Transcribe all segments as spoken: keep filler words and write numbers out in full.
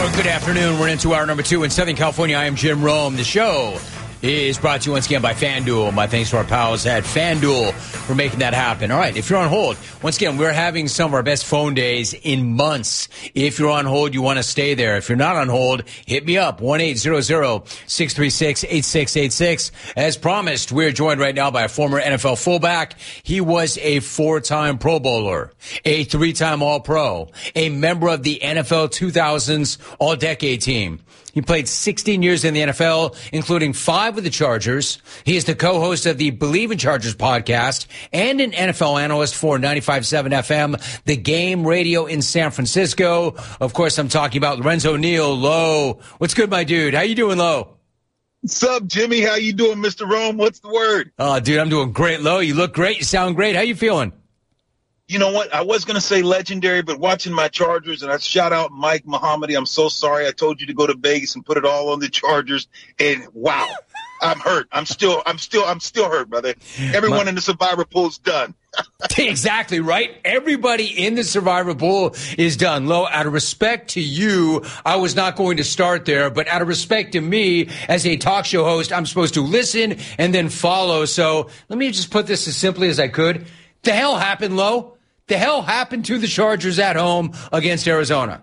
Well, good afternoon. We're into hour number two in Southern California. I am Jim Rome. The show is brought to you once again by FanDuel. My thanks to our pals at FanDuel for making that happen. All right, if you're on hold, once again, we're having some of our best phone days in months. If you're on hold, you want to stay there. If you're not on hold, hit me up, one eight hundred, six three six, eight six eight six. As promised, we're joined right now by a former N F L fullback. He was a four-time Pro Bowler, a three-time All-Pro, a member of the N F L two thousands All-Decade team. He played sixteen years in the N F L, including five with the Chargers. He is the co-host of the Believe in Chargers podcast and an N F L analyst for ninety-five point seven F M, The Game Radio in San Francisco. Of course, I'm talking about Lorenzo Neal. Lo, what's good, my dude? How you doing, Lo? What's up, Jimmy? How you doing, Mister Rome? What's the word? Oh, dude, I'm doing great, Lo. You look great. You sound great. How you feeling? You know what? I was going to say legendary, but watching my Chargers, and I shout out Mike Muhammadi. I'm so sorry. I told you to go to Vegas and put it all on the Chargers. And wow, I'm hurt. I'm still, I'm still, I'm still hurt, brother. Everyone my- in the survivor pool's done. Exactly right. Everybody in the survivor pool is done. Lo, out of respect to you, I was not going to start there, but out of respect to me as a talk show host, I'm supposed to listen and then follow. So let me just put this as simply as I could. The hell happened, Lo? The hell happened to the Chargers at home against Arizona?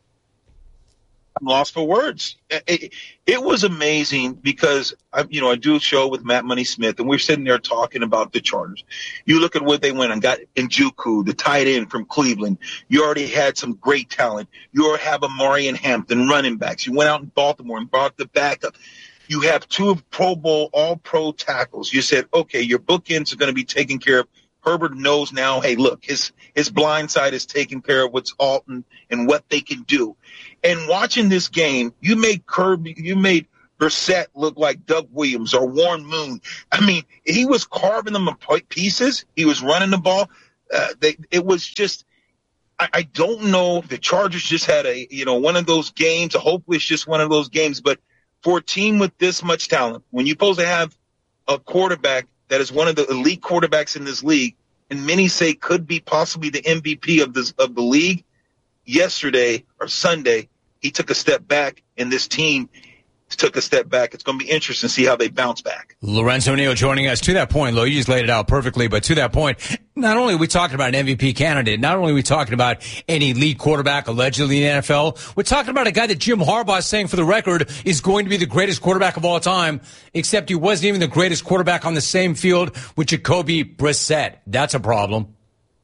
I'm lost for words. It, it was amazing because, I, you know, I do a show with Matt Money Smith, and we're sitting there talking about the Chargers. You look at what they went and got Njoku, the tight end from Cleveland. You already had some great talent. You already have Amari and Hampton running backs. You went out in Baltimore and brought the backup. You have two Pro Bowl, all-pro tackles. You said, okay, your bookends are going to be taken care of. Herbert knows now, hey, look, his his blind side is taking care of what's Alton and what they can do. And watching this game, you made Kirby, you made Brissett look like Doug Williams or Warren Moon. I mean, he was carving them apart pieces. He was running the ball. Uh, they, it was just, I, I don't know if the Chargers just had a, you know, one of those games. Hopefully it's just one of those games. But for a team with this much talent, when you're supposed to have a quarterback that is one of the elite quarterbacks in this league, and many say could be possibly the M V P of this of the league, yesterday or Sunday, he took a step back, and this team took a step back. It's going to be interesting to see how they bounce back. Lorenzo Neal joining us. To that point, Lo, you just laid it out perfectly, but to that point, not only are we talking about an M V P candidate, not only are we talking about an elite quarterback allegedly in the N F L, we're talking about a guy that Jim Harbaugh is saying for the record is going to be the greatest quarterback of all time, except he wasn't even the greatest quarterback on the same field with Jacoby Brissett. That's a problem.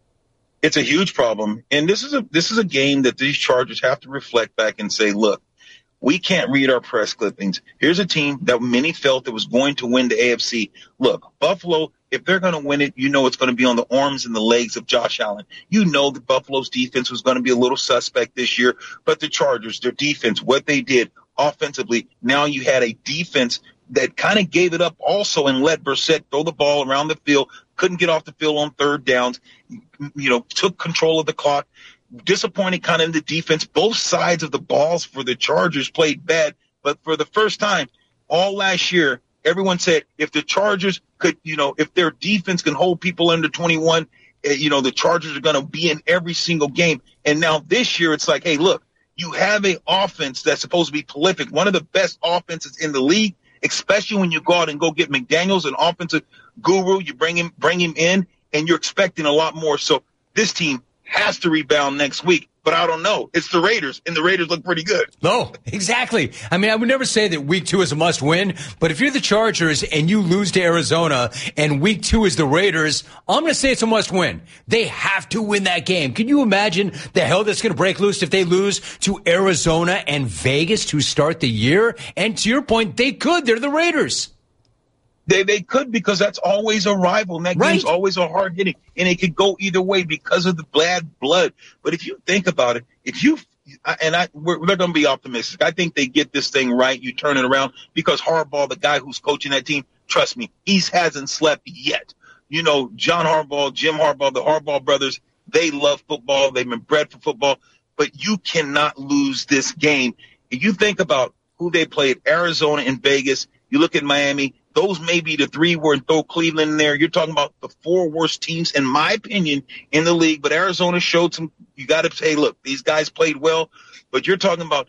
It's a huge problem. And this is a this is a game that these Chargers have to reflect back and say, look, we can't read our press clippings. Here's a team that many felt that was going to win the A F C. Look, Buffalo, if they're going to win it, you know it's going to be on the arms and the legs of Josh Allen. You know that Buffalo's defense was going to be a little suspect this year, but the Chargers, their defense, what they did offensively, now you had a defense that kind of gave it up also and let Brissett throw the ball around the field, couldn't get off the field on third downs, you know, took control of the clock. Disappointing kind of in the defense. Both sides of the balls for the Chargers played bad, but for the first time all last year, everyone said if the Chargers could, you know, if their defense can hold people under twenty-one, uh, you know, the Chargers are going to be in every single game. And now this year it's like, hey, look, you have an offense that's supposed to be prolific, one of the best offenses in the league, especially when you go out and go get McDaniels, an offensive guru, you bring him, bring him in, and you're expecting a lot more. So this team has to rebound next week, but I don't know. It's the Raiders, and the Raiders look pretty good. No, exactly. I mean, I would never say that week two is a must win, but if you're the Chargers and you lose to Arizona and week two is the Raiders, I'm going to say it's a must win. They have to win that game. Can you imagine the hell that's going to break loose if they lose to Arizona and Vegas to start the year? And to your point, they could. They're the Raiders. They they could, because that's always a rival, and that right. game's always a hard hitting, and it could go either way because of the bad blood. But if you think about it, if you and I, we're, we're going to be optimistic. I think they get this thing right. You turn it around, because Harbaugh, the guy who's coaching that team, trust me, he hasn't slept yet. You know, John Harbaugh, Jim Harbaugh, the Harbaugh brothers, they love football. They've been bred for football, but you cannot lose this game. If you think about who they played, Arizona and Vegas, you look at Miami. Those may be the three where throw Cleveland in there. You're talking about the four worst teams, in my opinion, in the league. But Arizona showed some – you got to say, look, these guys played well. But you're talking about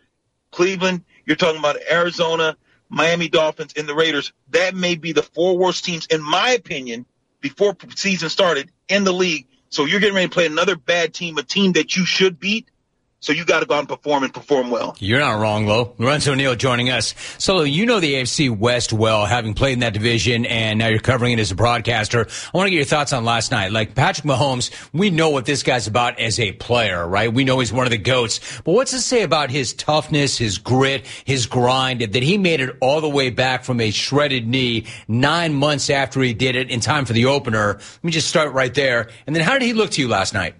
Cleveland, you're talking about Arizona, Miami Dolphins, and the Raiders. That may be the four worst teams, in my opinion, before season started in the league. So you're getting ready to play another bad team, a team that you should beat. So you got to go out and perform and perform well. You're not wrong, Lo. Lorenzo Neal joining us. So you know the A F C West well, having played in that division, and now you're covering it as a broadcaster. I want to get your thoughts on last night. Like Patrick Mahomes, we know what this guy's about as a player, right? We know he's one of the GOATs. But what's to say about his toughness, his grit, his grind, that he made it all the way back from a shredded knee nine months after he did it in time for the opener? Let me just start right there. And then how did he look to you last night?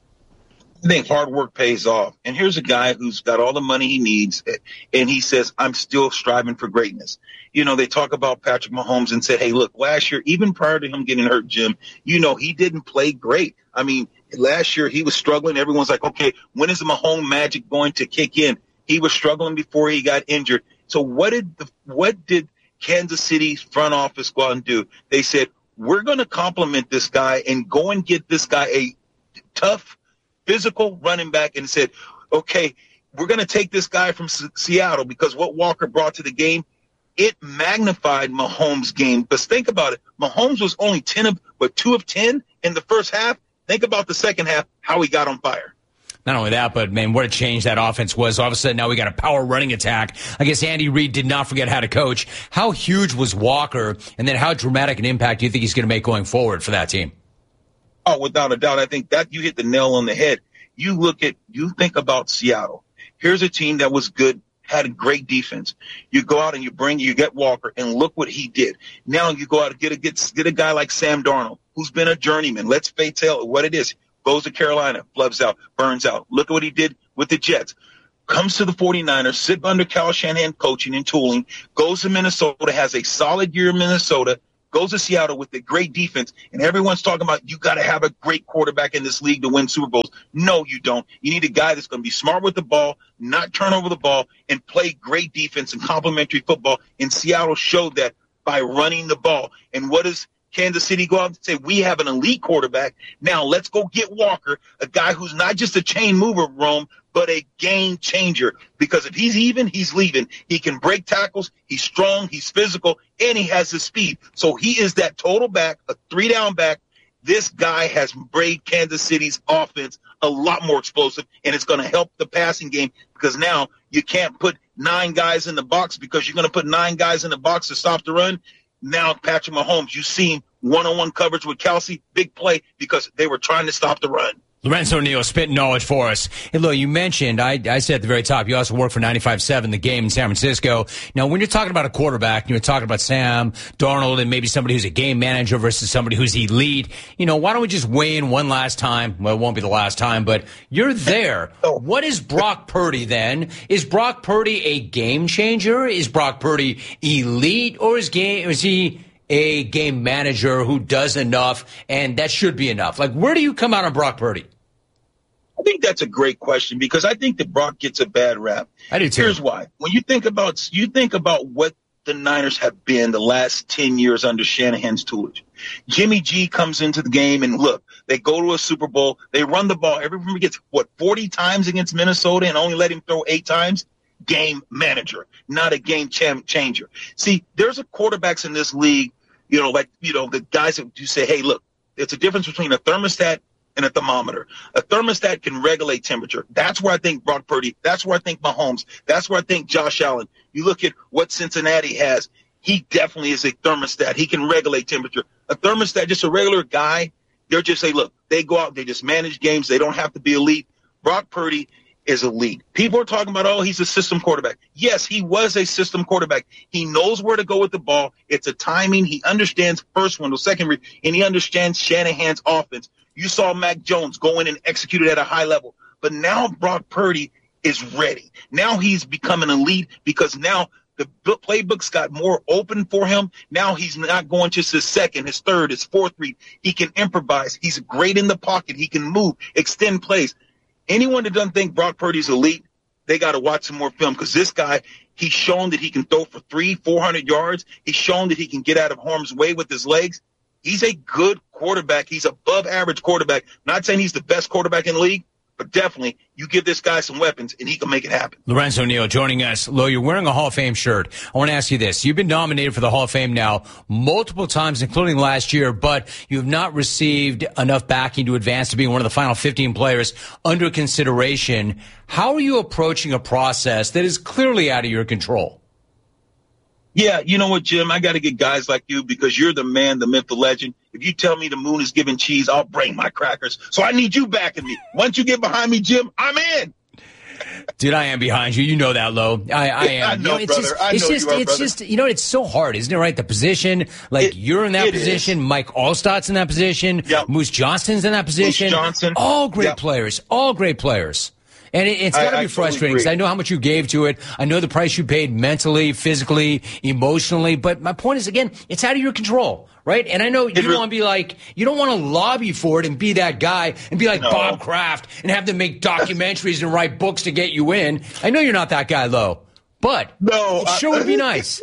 I think hard work pays off. And here's a guy who's got all the money he needs, and he says, I'm still striving for greatness. You know, they talk about Patrick Mahomes and said, hey, look, last year, even prior to him getting hurt, Jim, you know, he didn't play great. I mean, last year he was struggling. Everyone's like, okay, when is the Mahomes magic going to kick in? He was struggling before he got injured. So what did the, what did Kansas City's front office go out and do? They said, we're going to compliment this guy and go and get this guy a tough, physical running back, and said, okay, we're going to take this guy from S- Seattle because what Walker brought to the game, it magnified Mahomes' game. Because think about it. Mahomes was only ten of, but two of ten in the first half. Think about the second half, how he got on fire. Not only that, but, man, what a change that offense was. All of a sudden, now we got a power running attack. I guess Andy Reid did not forget how to coach. How huge was Walker, and then how dramatic an impact do you think he's going to make going forward for that team? Oh, without a doubt. I think that you hit the nail on the head. You look at, you think about Seattle. Here's a team that was good, had a great defense. You go out and you bring, you get Walker, and look what he did. Now you go out and get a, get, get a guy like Sam Darnold, who's been a journeyman. Let's face it, what it is. Goes to Carolina, flubs out, burns out. Look at what he did with the Jets. Comes to the 49ers, sit under Kyle Shanahan coaching and tooling, goes to Minnesota, has a solid year in Minnesota, goes to Seattle with a great defense, and everyone's talking about you got to have a great quarterback in this league to win Super Bowls. No, you don't. You need a guy that's going to be smart with the ball, not turn over the ball, and play great defense and complementary football. And Seattle showed that by running the ball. And what does Kansas City go out and say? We have an elite quarterback. Now let's go get Walker, a guy who's not just a chain mover, Rome, but a game changer. Because if he's even, he's leaving. He can break tackles. He's strong. He's physical. And he has the speed. So he is that total back, a three-down back. This guy has made Kansas City's offense a lot more explosive, and it's going to help the passing game because now you can't put nine guys in the box because you're going to put nine guys in the box to stop the run. Now Patrick Mahomes, you see him one-on-one coverage with Kelsey, big play because they were trying to stop the run. Lorenzo Neal spitting knowledge for us. Hey, look, you mentioned, I, I said at the very top, you also work for ninety-five seven, The Game in San Francisco. Now, when you're talking about a quarterback, and you're talking about Sam Darnold and maybe somebody who's a game manager versus somebody who's elite, you know, why don't we just weigh in one last time? Well, it won't be the last time, but you're there. What is Brock Purdy then? Is Brock Purdy a game changer? Is Brock Purdy elite? Or is, game, is he a game manager who does enough, and that should be enough? Like, where do you come out on Brock Purdy? I think that's a great question because I think that Brock gets a bad rap. I do too. Here's why. When you think about you think about what the Niners have been the last ten years under Shanahan's tutelage. Jimmy G comes into the game and look, they go to a Super Bowl. They run the ball. Everyone gets, what, forty times against Minnesota and only let him throw eight times? Game manager, not a game ch- changer. See, there's a quarterbacks in this league, you know, like, you know, the guys that you say, hey, look, it's a difference between a thermostat and a thermometer. A thermostat can regulate temperature. That's where I think Brock Purdy, that's where I think Mahomes, that's where I think Josh Allen. You look at what Cincinnati has. He definitely is a thermostat. He can regulate temperature. A thermostat, just a regular guy, they'll just say, look, they go out, they just manage games. They don't have to be elite. Brock Purdy is elite. People are talking about, oh, he's a system quarterback. Yes, he was a system quarterback. He knows where to go with the ball. It's a timing. He understands first window, second read, and he understands Shanahan's offense. You saw Mac Jones go in and execute it at a high level. But now Brock Purdy is ready. Now he's become an elite because now the playbook's got more open for him. Now he's not going just his second, his third, his fourth read. He can improvise. He's great in the pocket. He can move, extend plays. Anyone that doesn't think Brock Purdy's elite, they got to watch some more film because this guy, he's shown that he can throw for three, four hundred yards. He's shown that he can get out of harm's way with his legs. He's a good quarterback. He's above average quarterback. Not saying he's the best quarterback in the league, but definitely you give this guy some weapons and he can make it happen. Lorenzo Neal joining us. Lo, you're wearing a Hall of Fame shirt. I want to ask you this. You've been nominated for the Hall of Fame now multiple times, including last year, but you have not received enough backing to advance to being one of the final fifteen players under consideration. How are you approaching a process that is clearly out of your control? Yeah, you know what, Jim? I got to get guys like you because you're the man, the myth, the legend. If you tell me the moon is giving cheese, I'll bring my crackers. So I need you backing me. Once you get behind me, Jim, I'm in. Dude, I am behind you. You know that, Lo. I, I am. I know, you know, it's brother. just, I it's know just, you are, it's brother. just, you know, it's so hard, isn't it? Right? The position, like It- you're in that it position. is. Mike Allstott's in that position. Yep. Moose Johnston's in that position. Moose Johnson. All great Yep. players. All great players. And it, it's I- got to I be totally frustrating because agree. I know how much you gave to it. I know the price you paid mentally, physically, emotionally. But my point is, again, it's out of your control, right? And I know you don't really- want to be like, you don't want to lobby for it and be that guy and be like No. Bob Kraft and have them make documentaries and write books to get you in. I know you're not that guy, Lo. But No, it I- sure would be nice.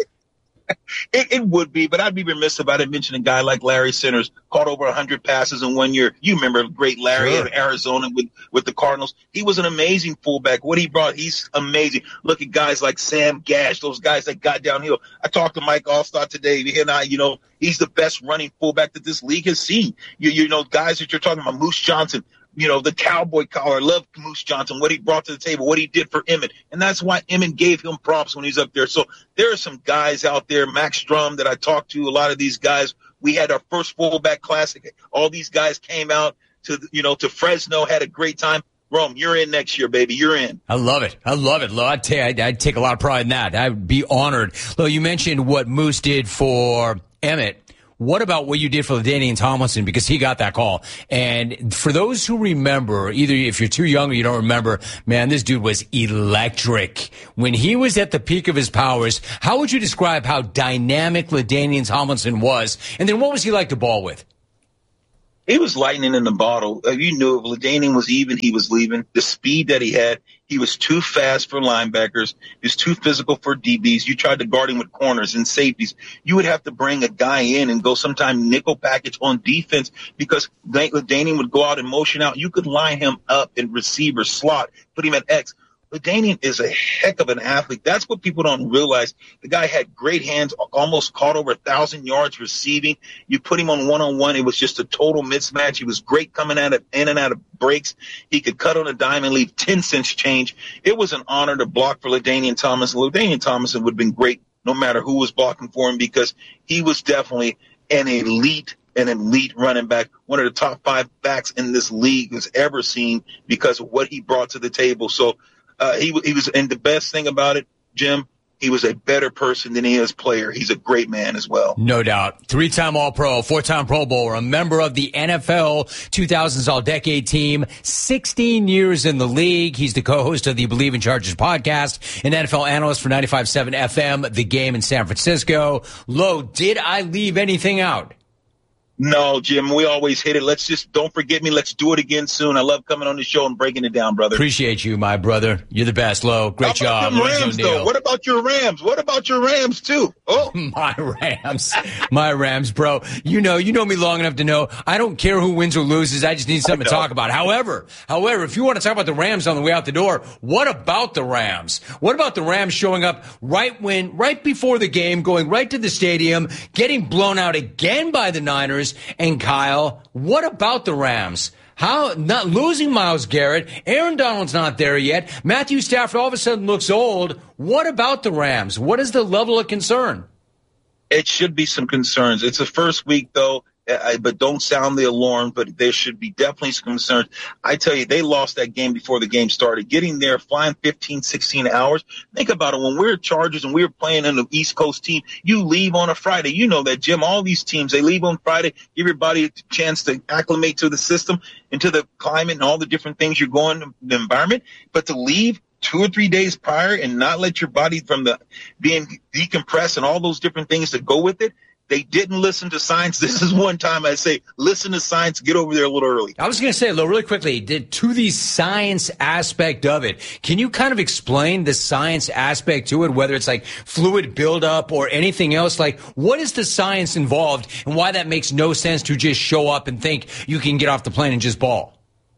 It, it would be, but I'd be remiss if I didn't mention a guy like Larry Centers, caught over one hundred passes in one year. You remember great Larry Sure. in Arizona with, with the Cardinals. He was an amazing fullback. What he brought, he's amazing. Look at guys like Sam Gash, those guys that got downhill. I talked to Mike Allstott today. He and I, you know, he's the best running fullback that this league has seen. You, you know, guys that you're talking about, Moose Johnson, you know, the cowboy collar. I love Moose Johnson, what he brought to the table, what he did for Emmett. And that's why Emmett gave him props when he's up there. So there are some guys out there, Max Strum, that I talked to, a lot of these guys. We had our first fullback classic. All these guys came out to, you know, to Fresno, had a great time. Rome, you're in next year, baby. You're in. I love it. I love it, Lo. I'd, ta- I'd, I'd take a lot of pride in that. I'd be honored. Lo, you mentioned what Moose did for Emmett. What about what you did for LaDainian Tomlinson? Because he got that call. And for those who remember, either if you're too young or you don't remember, man, this dude was electric. When he was at the peak of his powers, how would you describe how dynamic LaDainian Tomlinson was? And then what was he like to ball with? He was lightning in the bottle. Uh, You knew if LaDainian was even, he was leaving. The speed that he had, he was too fast for linebackers. He was too physical for D Bs. You tried to guard him with corners and safeties. You would have to bring a guy in and go sometime nickel package on defense because LaDainian would go out and motion out. You could line him up in receiver slot, put him at X. LaDainian is a heck of an athlete. That's what people don't realize. The guy had great hands, almost caught over a thousand yards receiving. You put him on one-on-one. It was just a total mismatch. He was great coming out of in and out of breaks. He could cut on a dime and leave ten cents change. It was an honor to block for LaDainian Tomlinson. LaDainian Tomlinson would have been great no matter who was blocking for him because he was definitely an elite an elite running back, one of the top five backs in this league has ever seen because of what he brought to the table. So, Uh, he he was, and the best thing about it, Jim, he was a better person than he is player. He's a great man as well. No doubt. Three-time All-Pro, four-time Pro Bowler, a member of the N F L two thousands All-Decade team, sixteen years in the league. He's the co-host of the Believe in Chargers podcast, an N F L analyst for ninety-five point seven F M, The Game in San Francisco. Lo, did I leave anything out? No, Jim, we always hit it. Let's just, don't forget me. Let's do it again soon. I love coming on the show and breaking it down, brother. Appreciate you, my brother. You're the best, Lo. Great How about job. them Lorenzo Rams, Neal. though? What about your Rams? What about your Rams, too? Oh, My Rams. My Rams, bro. You know, you know me long enough to know I don't care who wins or loses. I just need something to talk about. However, however, if you want to talk about the Rams on the way out the door, what about the Rams? What about the Rams showing up right when, right before the game, going right to the stadium, getting blown out again by the Niners? And Kyle, what about the Rams? How, not losing Myles Garrett, Aaron Donald's not there yet, Matthew Stafford all of a sudden looks old. What about the Rams? What is the level of concern? it should be some concerns. It's the first week, though. I, but don't sound the alarm, but there should be definitely some concerns. I tell you, they lost that game before the game started. Getting there, flying fifteen, sixteen hours. Think about it. When we're Chargers and we're playing in the East Coast team, you leave on a Friday. You know that, Jim. All these teams, they leave on Friday, give everybody a chance to acclimate to the system and to the climate and all the different things you're going to the environment. But to leave two or three days prior and not let your body from the being decompressed and all those different things that go with it, they didn't listen to science. This is one time I say, listen to science, get over there a little early. I was going to say, Lo, really quickly, to the science aspect of it, can you kind of explain the science aspect to it, whether it's like fluid buildup or anything else? Like, what is the science involved and why that makes no sense to just show up and think you can get off the plane and just ball?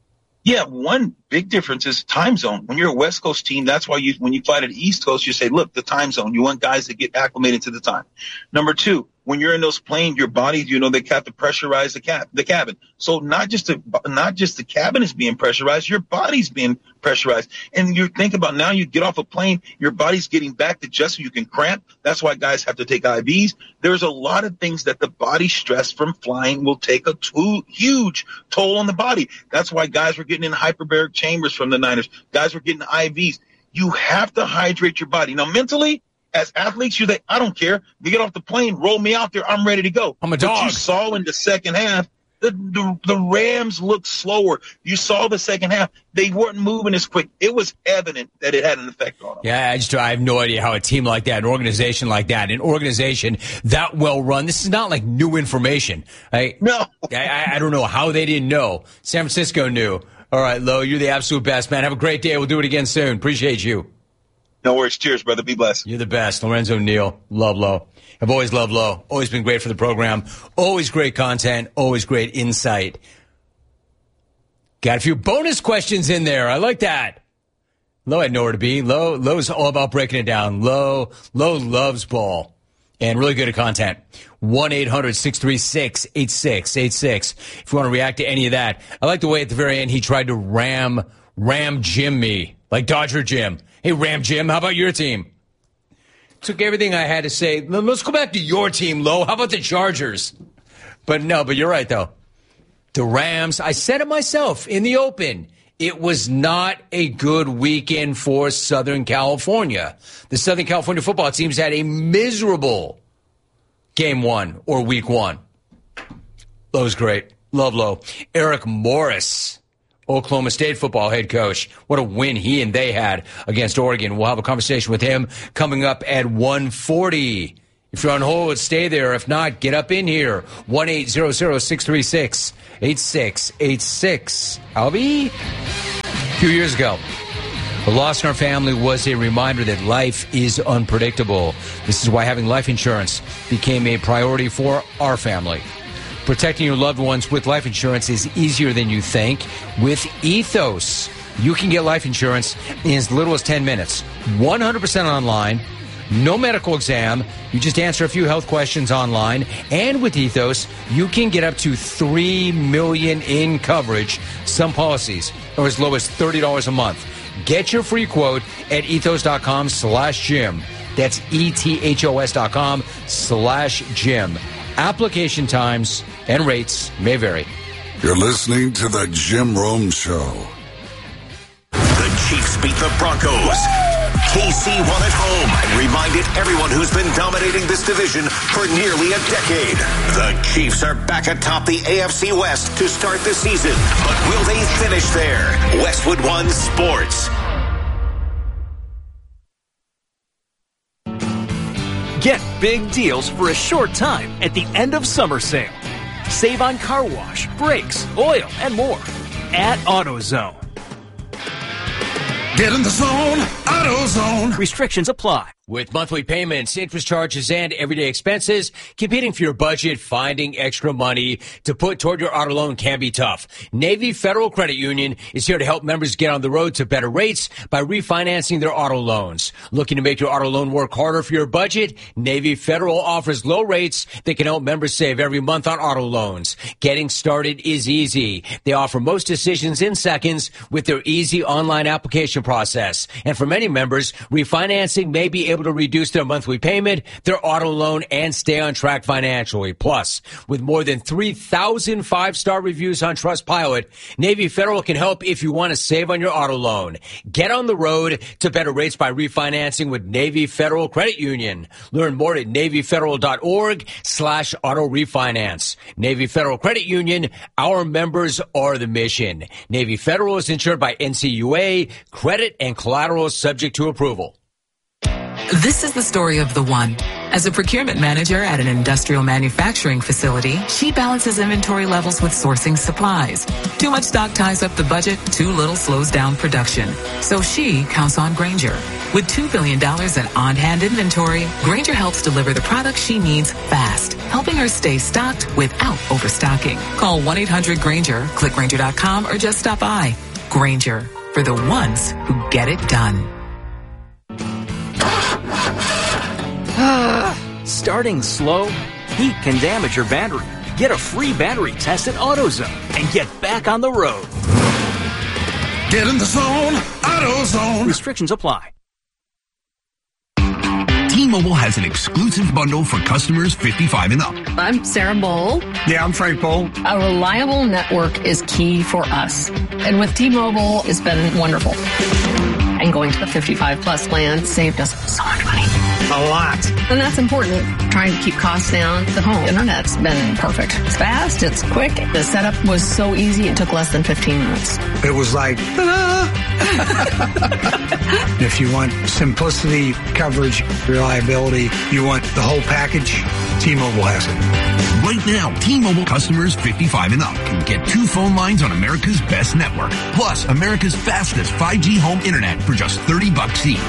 Yeah, one big difference is time zone. When you're a West Coast team, that's why you, when you fly to the East Coast, you say, look, the time zone. You want guys to get acclimated to the time. Number two, when you're in those planes, your body, you know, they have to pressurize the cab, the cabin. So not just the, not just the cabin is being pressurized, your body's being pressurized. And you think about now you get off a plane, your body's getting back to just so you can cramp. That's why guys have to take I Vs. There's a lot of things that the body stress from flying will take a too, huge toll on the body. That's why guys were getting in hyperbaric chambers from the Niners. Guys were getting I Vs. You have to hydrate your body. Now, mentally, as athletes, you think, I don't care. You get off the plane, roll me out there, I'm ready to go. I'm a dog. But you saw in the second half, the, the, the Rams looked slower. You saw the second half. They weren't moving as quick. It was evident that it had an effect on them. Yeah, I just I have no idea how a team like that, an organization like that, an organization that well run, this is not like new information. I, no. I, I don't know how they didn't know. San Francisco knew. All right, Lo, you're the absolute best, man. Have a great day. We'll do it again soon. Appreciate you. No worries. Cheers, brother. Be blessed. You're the best. Lorenzo Neal. Love Lo. I've always loved Lo. Always been great for the program. Always great content. Always great insight. Got a few bonus questions in there. I like that. Lo had nowhere to be. Lo, Lo's all about breaking it down. Lo, Lo loves ball and really good at content. one eight hundred six three six eight six eight six. If you want to react to any of that. I like the way at the very end he tried to ram, ram Jim me. Like Dodger Jim. Hey, Ram Jim, how about your team? Took everything I had to say. Let's go back to your team, Lo. How about the Chargers? But no, but you're right, though. The Rams, I said it myself in the open. It was not a good weekend for Southern California. The Southern California football teams had a miserable game one or week one. Lo's great. Love Lo. Eric Morris, Oklahoma State football head coach. What a win he and they had against Oregon. We'll have a conversation with him coming up at one forty. If you're on hold, stay there. If not, get up in here. one eight hundred six three six eight six eight six. Albie? A few years ago, the loss in our family was a reminder that life is unpredictable. This is why having life insurance became a priority for our family. Protecting your loved ones with life insurance is easier than you think. With Ethos, you can get life insurance in as little as ten minutes. one hundred percent online. No medical exam. You just answer a few health questions online. And with Ethos, you can get up to three million dollars in coverage. Some policies are as low as thirty dollars a month. Get your free quote at ethos.com slash Jim. That's E-T-H-O-S dot com slash Jim. Application times and rates may vary. You're listening to the Jim Rome Show. The Chiefs beat the Broncos. K C won at home and reminded everyone who's been dominating this division for nearly a decade. The Chiefs are back atop the A F C West to start the season. But will they finish there? Westwood One Sports. Get big deals for a short time at the end of summer sale. Save on car wash, brakes, oil, and more at AutoZone. Get in the zone, AutoZone. Restrictions apply. With monthly payments, interest charges, and everyday expenses, competing for your budget, finding extra money to put toward your auto loan can be tough. Navy Federal Credit Union is here to help members get on the road to better rates by refinancing their auto loans. Looking to make your auto loan work harder for your budget? Navy Federal offers low rates that can help members save every month on auto loans. Getting started is easy. They offer most decisions in seconds with their easy online application process. And for many members, refinancing may be able to reduce their monthly payment, their auto loan, and stay on track financially. Plus, with more than three thousand five-star reviews on Trustpilot, Navy Federal can help if you want to save on your auto loan. Get on the road to better rates by refinancing with Navy Federal Credit Union. Learn more at NavyFederal.org slash auto refinance. Navy Federal Credit Union, our members are the mission. Navy Federal is insured by N C U A, credit and collateral subject to approval. This is the story of the one. As a procurement manager at an industrial manufacturing facility, she balances inventory levels with sourcing supplies. Too much stock ties up the budget, too little slows down production. So she counts on Grainger. With two billion dollars in on-hand inventory, Grainger helps deliver the products she needs fast, helping her stay stocked without overstocking. Call one eight hundred Grainger, click Grainger dot com, or just stop by. Grainger, for the ones who get it done. Starting slow? Heat can damage your battery. Get a free battery test at AutoZone and get back on the road. Get in the zone, AutoZone. Restrictions apply. T-Mobile has an exclusive bundle for customers fifty-five and up. I'm Sarah Bowl. Yeah, I'm Frank Bowl. A reliable network is key for us. And with T-Mobile, it's been wonderful. And going to the fifty-five plus plan saved us so much money. A lot. And that's important. Trying to keep costs down. The home internet's been perfect. It's fast, it's quick. The setup was so easy, it took less than fifteen minutes. It was like, ta-da! If you want simplicity, coverage, reliability, you want the whole package, T-Mobile has it. Right now, T-Mobile customers fifty-five and up can get two phone lines on America's best network, plus America's fastest five G home internet for just thirty bucks each.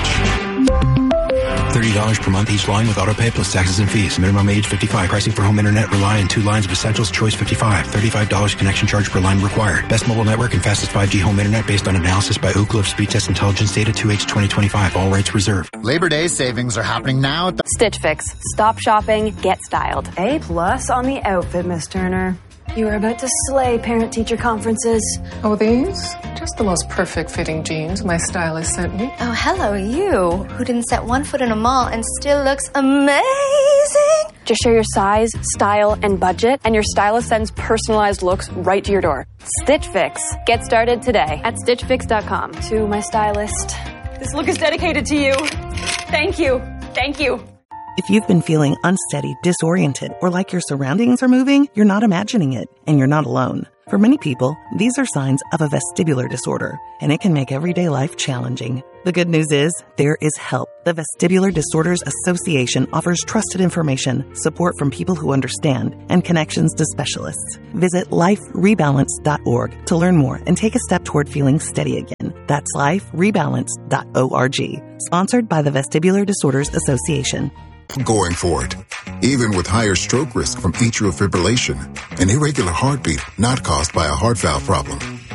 thirty dollars per month each line with autopay plus taxes and fees. Minimum age fifty-five. Pricing for home internet rely on two lines of essentials. Choice fifty-five. thirty-five dollars connection charge per line required. Best mobile network and fastest five G home internet based on analysis by Ookla of Speed Test Intelligence data two H twenty twenty-five. All rights reserved. Labor Day savings are happening now at the Stitch Fix. Stop shopping, get styled. A plus on the outfit, Miss Turner. You are about to slay parent-teacher conferences. Oh, these? Just the most perfect fitting jeans my stylist sent me. Oh, hello, you, who didn't set one foot in a mall and still looks amazing. Just share your size, style, and budget, and your stylist sends personalized looks right to your door. Stitch Fix. Get started today at stitch fix dot com. To my stylist, this look is dedicated to you. Thank you. Thank you. If you've been feeling unsteady, disoriented, or like your surroundings are moving, you're not imagining it, and you're not alone. For many people, these are signs of a vestibular disorder, and it can make everyday life challenging. The good news is, there is help. The Vestibular Disorders Association offers trusted information, support from people who understand, and connections to specialists. Visit life rebalance dot org to learn more and take a step toward feeling steady again. That's life rebalance dot org. Sponsored by the Vestibular Disorders Association. Going for it, even with higher stroke risk from atrial fibrillation, an irregular heartbeat not caused by a heart valve problem.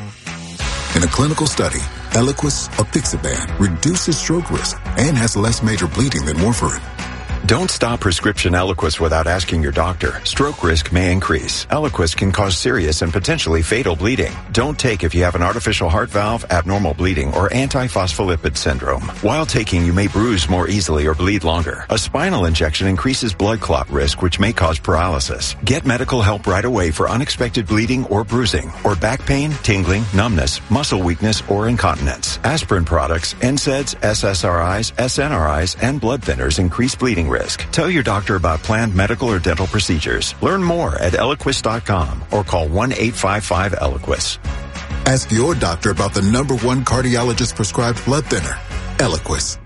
In a clinical study, Eliquis apixaban reduces stroke risk and has less major bleeding than warfarin. Don't stop prescription Eliquis without asking your doctor. Stroke risk may increase. Eliquis can cause serious and potentially fatal bleeding. Don't take if you have an artificial heart valve, abnormal bleeding, or antiphospholipid syndrome. While taking, you may bruise more easily or bleed longer. A spinal injection increases blood clot risk, which may cause paralysis. Get medical help right away for unexpected bleeding or bruising, or back pain, tingling, numbness, muscle weakness, or incontinence. Aspirin products, N SAIDs, S S R Is, S N R Is, and blood thinners increase bleeding risk. Tell your doctor about planned medical or dental procedures. Learn more at Eliquis dot com or call one eight five five Eliquis. Ask your doctor about the number one cardiologist prescribed blood thinner, Eliquis.